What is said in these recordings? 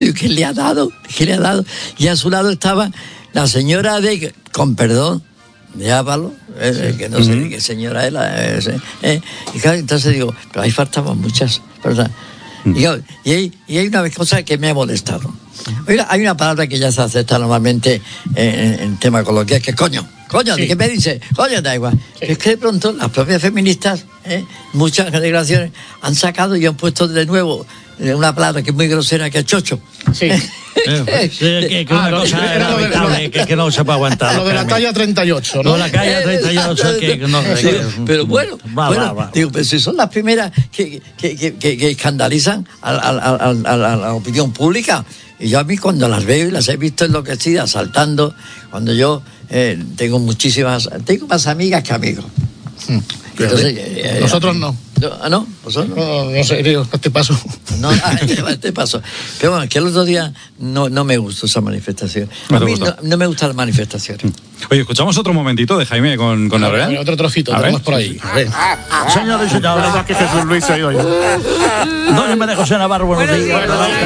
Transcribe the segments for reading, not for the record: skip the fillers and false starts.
¿Qué le ha dado? ¿Qué le ha dado? Y a su lado estaba la señora de, con perdón, de Ábalos, que no sé qué señora es. Y claro, entonces digo, pero ahí faltaban muchas personas. Y hay una cosa que me ha molestado. Oiga, hay una palabra que ya se acepta normalmente en tema coloquial, que es coño. Coño, ¿de qué me dice? Coño, da igual. Es que de pronto las propias feministas, muchas declaraciones, han sacado y han puesto de nuevo una palabra que es muy grosera, que es chocho. Sí. Que una cosa lamentable que no se puede aguantar. Lo de la talla 38, ¿no? La talla 38, que no sé. Pero bueno, digo, pero si son las primeras que escandalizan a la opinión pública. Y yo a mí cuando las veo y las he visto enloquecidas, saltando, cuando yo tengo más amigas que amigos. Entonces, nosotros no. ¿No? ¿Vosotros? No sé, digo, este paso. Este paso. Pero bueno, que el otro día no me gustó esa manifestación. A mí no me gustan las manifestaciones. Oye, escuchamos otro momentito de Jaime con Herrera. Otro trocito, tenemos por ahí. Señores y señores, aquí Jesús Luis se oye. Doña María José Navarro, buenos días.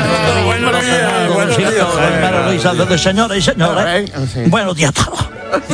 Señores y señores, buenos días a todos.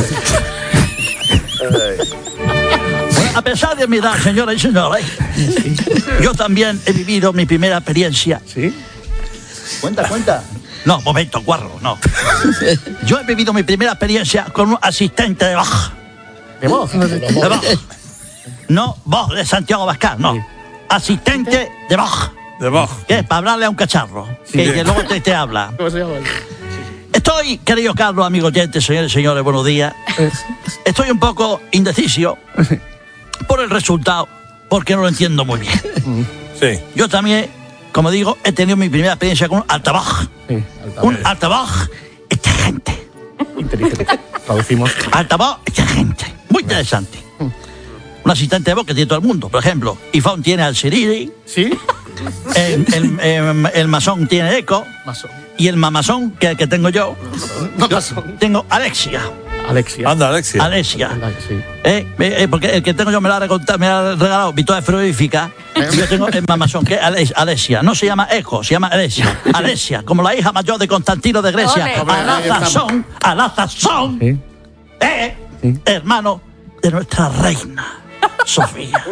A pesar de mi edad, señoras y señores, yo también he vivido mi primera experiencia. ¿Sí? Cuenta. No, momento, guarro, no. Yo he vivido mi primera experiencia con un asistente de voz. ¿De voz? De voz. No, voz de Santiago Abascal, no. Asistente de voz. De voz. Que es para hablarle a un cacharro. Que luego te habla. ¿Cómo se llama? Estoy, querido Carlos, amigos oyentes, señores y señores, buenos días. Estoy un poco indeciso por el resultado, porque no lo entiendo muy bien. Sí. Yo también, como digo, he tenido mi primera experiencia con un altavoz. Sí, Un altavoz exigente. inteligente. Traducimos. Altavoz exigente. Muy interesante. Un asistente de voz que tiene todo el mundo. Por ejemplo, iPhone tiene al Siri. ¿Sí? El masón tiene Eco. Masón. Y el mamazón, que es el que tengo yo, tengo Alexia. Anda, Alexia. Sí. Porque el que tengo yo me lo ha regalado Victoria Frigorífica. Yo tengo el mamazón, que es Alexia. No se llama Eco, se llama Alexia. Alexia, como la hija mayor de Constantino de Grecia. Alazazón. Sí. Hermano de nuestra reina Sofía.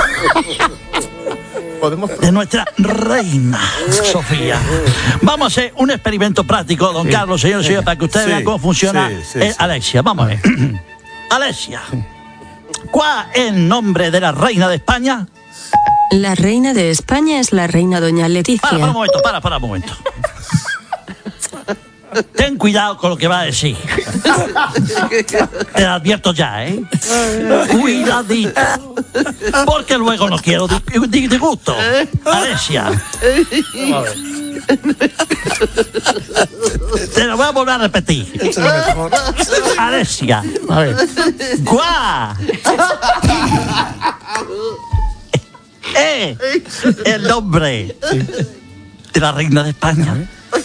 De nuestra reina Sofía. Vamos a hacer un experimento práctico, don Carlos, señor, para que ustedes vean cómo funciona Alexia. Vamos a ver. Alexia, ¿cuál es el nombre de la reina de España? La reina de España es la reina doña Leticia. Para un momento. Ten cuidado con lo que va a decir. Te lo advierto ya, Cuidadito. Porque luego no quiero disgusto. Alexia. Te lo voy a volver a repetir. Alexia. A ver. ¡Guau! El nombre de la reina de España.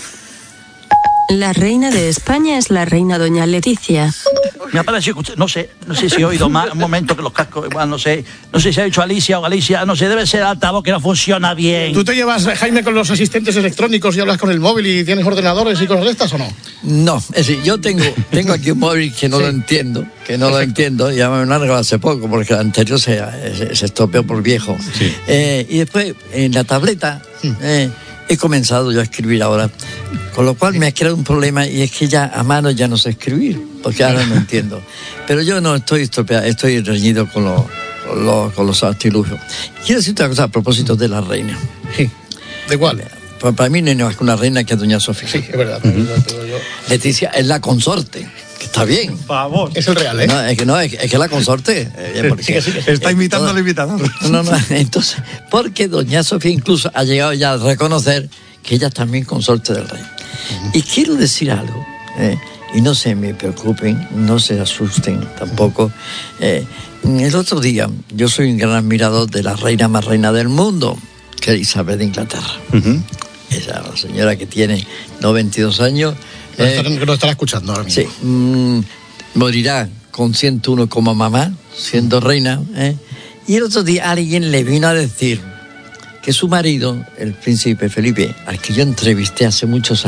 La reina de España es la reina doña Leticia. Me ha parecido que usted, no sé si he oído más un momento que los cascos, igual no sé si ha dicho Alicia o Galicia, no sé, debe ser el altavoz que no funciona bien. ¿Tú te llevas, Jaime, con los asistentes electrónicos y hablas con el móvil y tienes ordenadores y cosas de estas o no? No, es decir, yo tengo aquí un móvil que no lo entiendo, ya me lo han regalado hace poco porque el anterior se estropeó por viejo. Sí. Y después en la tableta he comenzado yo a escribir ahora, con lo cual me ha creado un problema y es que ya a mano ya no sé escribir, porque ahora no entiendo. Pero yo no estoy estropeado, estoy reñido con los artilugios. Quiero decirte una cosa a propósito de la reina. Sí. ¿De cuál? Pues para mí no hay más que una reina que es doña Sofía. Sí, es verdad. Leticia es la consorte. Que está bien. Por favor. Es el real, ¿eh? Es que la consorte. Sí. Está imitando al imitador. No, entonces, porque doña Sofía incluso ha llegado ya a reconocer que ella es también consorte del rey. Y quiero decir algo, y no se me preocupen, no se asusten tampoco. El otro día, yo soy un gran admirador de la reina más reina del mundo, que es Isabel de Inglaterra. Esa la señora que tiene 92 años. Lo estará escuchando ahora mismo. Sí, morirá con 101 como mamá, siendo reina. Y el otro día alguien le vino a decir que su marido, el príncipe Felipe, al que yo entrevisté hace muchos años,